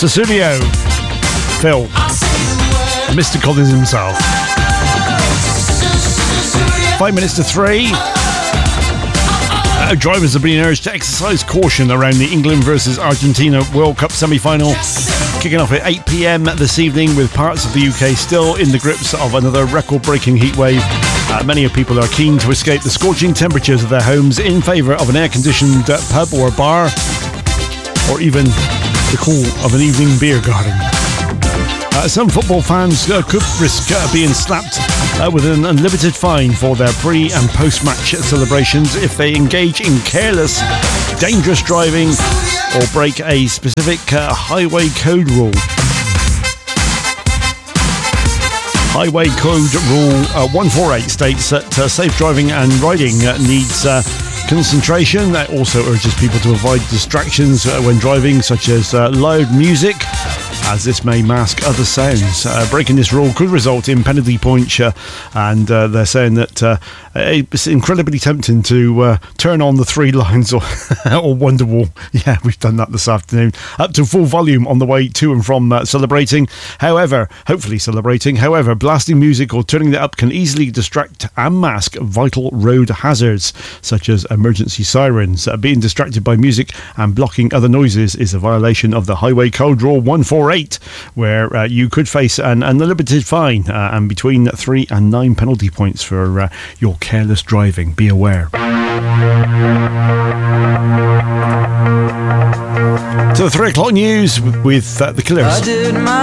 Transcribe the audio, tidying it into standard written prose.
Sussudio, Phil, Mr. Collins himself. 5 minutes to 3. Drivers are being urged to exercise caution around the England versus Argentina World Cup semi-final, kicking off at 8 p.m. this evening, with parts of the UK still in the grips of another record-breaking heatwave. Many people are keen to escape the scorching temperatures of their homes in favour of an air-conditioned pub or bar, or even the cool of an evening beer garden. Some football fans could risk being slapped with an unlimited fine for their pre- and post-match celebrations if they engage in careless, dangerous driving or break a specific highway code rule. Highway Code Rule 148 states that safe driving and riding needs concentration. That also urges people to avoid distractions when driving, such as loud music, as this may mask other sounds. Breaking this rule could result in penalty points, and they're saying that it's incredibly tempting to turn on the 3 lines or Wonderwall. Yeah, we've done that this afternoon, up to full volume on the way to and from celebrating. Hopefully celebrating. However, blasting music or turning it up can easily distract and mask vital road hazards, such as emergency sirens. Being distracted by music and blocking other noises is a violation of the Highway Code Rule 148, where you could face an unlimited fine and between 3 and 9 penalty points for your careless driving. Be aware. To the 3 o'clock news with the Killers.